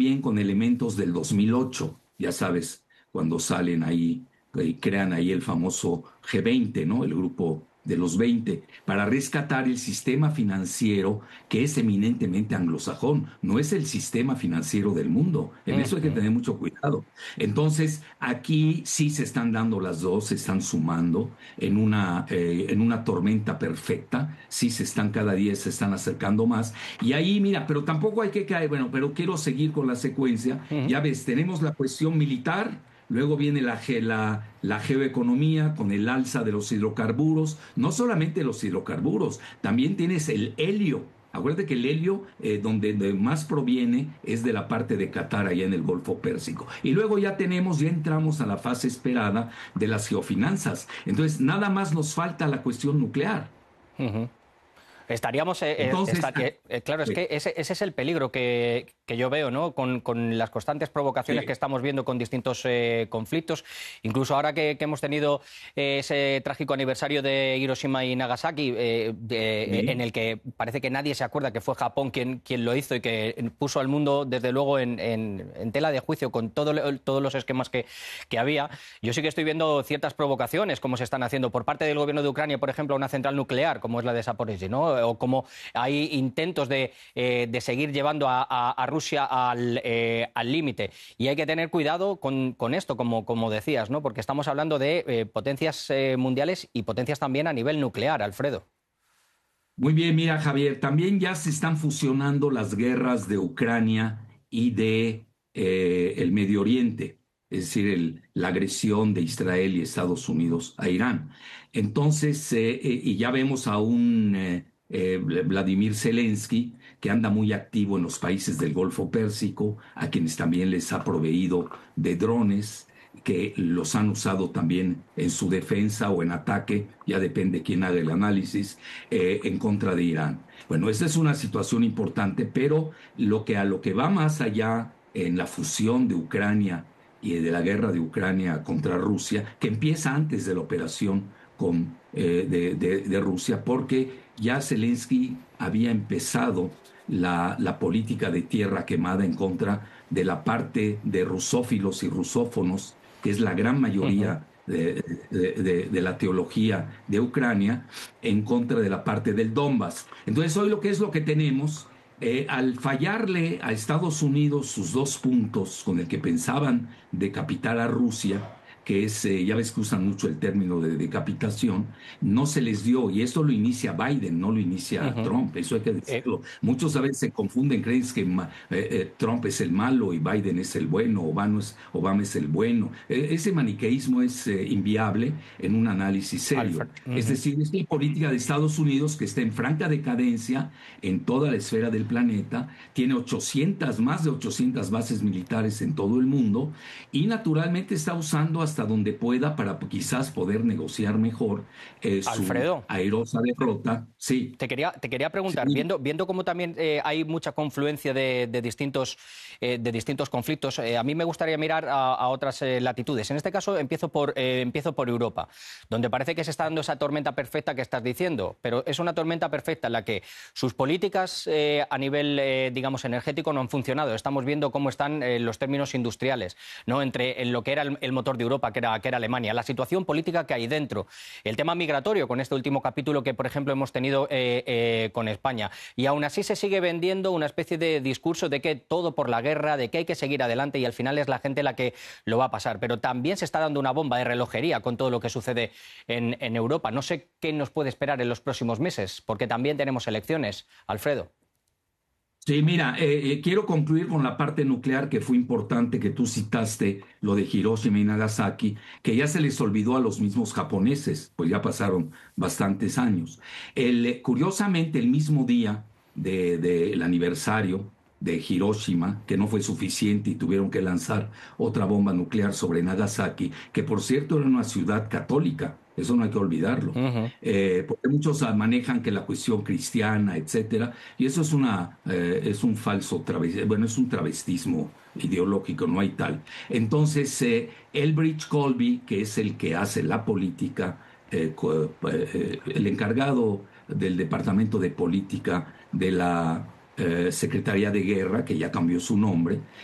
también con elementos del 2008, ya sabes, cuando salen ahí y crean ahí el famoso G20, ¿no? El grupo de los 20, para rescatar el sistema financiero que es eminentemente anglosajón, no es el sistema financiero del mundo. En eso hay que Ujú. tener mucho cuidado. Entonces, aquí sí se están dando las dos, se están sumando en una tormenta perfecta, sí se están cada día, se están acercando más. Y ahí, mira, pero tampoco hay que caer, bueno, pero quiero seguir con la secuencia. Ujú. Ya ves, tenemos la cuestión militar. Luego viene la geoeconomía con el alza de los hidrocarburos. No solamente los hidrocarburos, también tienes el helio. Acuérdate que el helio, donde más proviene, es de la parte de Qatar, allá en el Golfo Pérsico. Y luego ya entramos a la fase esperada de las geofinanzas. Entonces, nada más nos falta la cuestión nuclear. Ujú. Estaríamos, Entonces, claro, es que ese es el peligro que yo veo, ¿no? Con las constantes provocaciones que sí, estamos viendo con distintos conflictos. Incluso ahora que hemos tenido ese trágico aniversario de Hiroshima y Nagasaki, en sí. el que parece que nadie se acuerda que fue Japón quien lo hizo y que puso al mundo, desde luego, en tela de juicio con todos los esquemas que había. Yo sí que estoy viendo ciertas provocaciones, como se están haciendo por parte del gobierno de Ucrania, por ejemplo, a una central nuclear, como es la de Zaporizhzhia, ¿no? O como hay intentos de seguir llevando a Rusia al límite. Y hay que tener cuidado con esto, como decías, ¿no? Porque estamos hablando de potencias mundiales y potencias también a nivel nuclear, Alfredo. Muy bien, mira, Javier, también ya se están fusionando las guerras de Ucrania y de el Medio Oriente, es decir, la agresión de Israel y Estados Unidos a Irán. Entonces, y ya vemos a un Vladimir Zelensky que anda muy activo en los países del Golfo Pérsico, a quienes también les ha proveído de drones que los han usado también en su defensa o en ataque, ya depende quién haga el análisis, en contra de Irán. Bueno, esa es una situación importante, pero a lo que va más allá en la fusión de Ucrania y de la guerra de Ucrania contra Rusia, que empieza antes de la operación de Rusia, porque ya Zelensky había empezado la política de tierra quemada en contra de la parte de rusófilos y rusófonos, que es la gran Ujú. mayoría de la teología de Ucrania, en contra de la parte del Donbass. Entonces, hoy lo que es lo que tenemos, al fallarle a Estados Unidos sus dos puntos con el que pensaban decapitar a Rusia, que es, ya ves que usan mucho el término de decapitación, no se les dio, y esto lo inicia Biden, no lo inicia Ujú. Trump, eso hay que Eh, decirlo. Muchos a veces se confunden, creen que Trump es el malo y Biden es el bueno, Obama es el bueno. Ese maniqueísmo es inviable en un análisis serio. Es Ujú. decir, es la política de Estados Unidos que está en franca decadencia en toda la esfera del planeta, tiene 800, más de 800 bases militares en todo el mundo y naturalmente está usando hasta donde pueda para quizás poder negociar mejor su Alfredo. airosa derrota. Sí, Te quería preguntar, sí, viendo cómo también hay mucha confluencia de distintos conflictos, a mí me gustaría mirar a otras latitudes. En este caso, empiezo por Europa, donde parece que se está dando esa tormenta perfecta que estás diciendo, pero es una tormenta perfecta en la que sus políticas a nivel, digamos, energético no han funcionado. Estamos viendo cómo están los términos industriales, ¿no? Entre en lo que era el motor de Europa, que era Alemania, la situación política que hay dentro, el tema migratorio, con este último capítulo que, por ejemplo, hemos tenido con España. Y aún así se sigue vendiendo una especie de discurso de que todo por la guerra, de que hay que seguir adelante y al final es la gente la que lo va a pasar. Pero también se está dando una bomba de relojería con todo lo que sucede en Europa. No sé qué nos puede esperar en los próximos meses, porque también tenemos elecciones, Alfredo. sí, mira, quiero concluir con la parte nuclear que fue importante, que tú citaste, lo de Hiroshima y Nagasaki, que ya se les olvidó a los mismos japoneses, pues ya pasaron bastantes años. Curiosamente, el mismo día del aniversario de Hiroshima, que no fue suficiente y tuvieron que lanzar otra bomba nuclear sobre Nagasaki, que por cierto era una ciudad católica, eso no hay que olvidarlo. Ujú. Porque muchos manejan que la cuestión cristiana, etcétera, y eso es un falso bueno, es un travestismo ideológico, no hay tal. Entonces, Elbridge Colby, que es el que hace la política, el encargado del Departamento de Política de la Secretaría de Guerra, que ya cambió su nombre,